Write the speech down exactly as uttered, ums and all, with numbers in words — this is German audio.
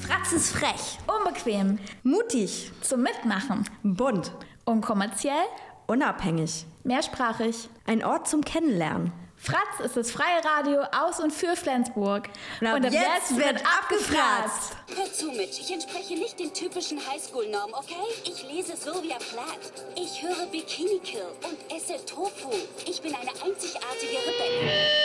Fratz ist frech, unbequem, mutig, zum Mitmachen, bunt, unkommerziell, unabhängig, mehrsprachig. Ein Ort zum Kennenlernen. Fratz ist das freie Radio aus und für Flensburg. Und ab, und ab jetzt, jetzt wird abgefratzt. Hör zu, Mitch, ich entspreche nicht den typischen Highschool-Normen, okay? Ich lese Sylvia Plath. Ich höre Bikini Kill und esse Tofu. Ich bin eine einzigartige Rebellin.